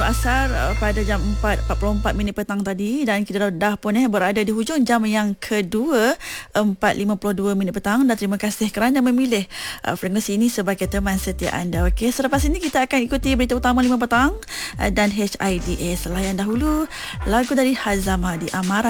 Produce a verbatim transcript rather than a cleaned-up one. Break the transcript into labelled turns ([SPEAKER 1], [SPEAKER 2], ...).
[SPEAKER 1] baru asar uh, pada jam empat empat puluh empat minit petang tadi, dan kita dah, dah pun eh berada di hujung jam yang kedua, empat lima puluh dua minit petang, dan terima kasih kerana memilih uh, frekuensi ini sebagai teman setia anda. Okey, selepas ini kita akan ikuti berita utama lima petang uh, dan H I D A. Setelah yang dahulu, lagu dari Hazama di Amara.